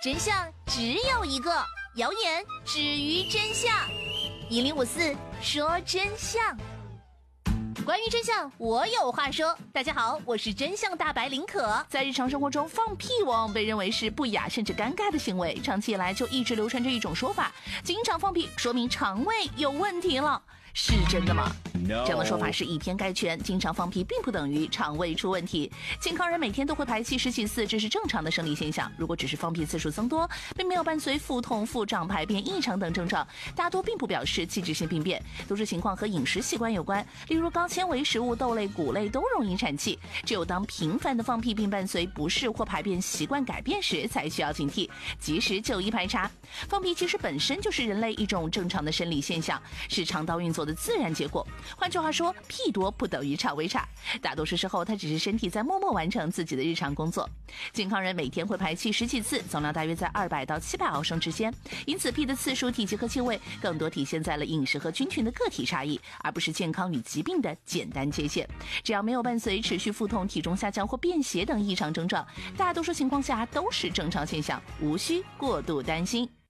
真相只有一个，谣言止于真相。1054说真相。关于真相，我有话说。大家好，我是真相大白林可。在日常生活中，放屁往往被认为是不雅甚至尴尬的行为，长期以来就一直流传着一种说法，经常放屁说明肠胃有问题了。是真的吗？这样的说法是以偏概全，经常放屁并不等于肠胃出问题。健康人每天都会排气10几次，这是正常的生理现象。如果只是放屁次数增多，并没有伴随腹痛、腹胀、排便异常等症状，大多并不表示器质性病变，多数情况和饮食习惯有关。例如高纤维食物、豆类、谷类都容易产气。只有当频繁的放屁并伴随不适或排便习惯改变时，才需要警惕，及时就医排查。放屁其实本身就是人类一种正常的生理现象，是肠道运作的自然结果。换句话说，屁多不等于肠胃差，大多数时候它只是身体在默默完成自己的日常工作。健康人每天会排气10几次，总量大约在200到700毫升之间，因此屁的次数、体积和气味更多体现在了饮食和菌群的个体差异，而不是健康与疾病的简单界限。只要没有伴随持续腹痛、体重下降或便血等异常症状，大多数情况下都是正常现象，无需过度担心。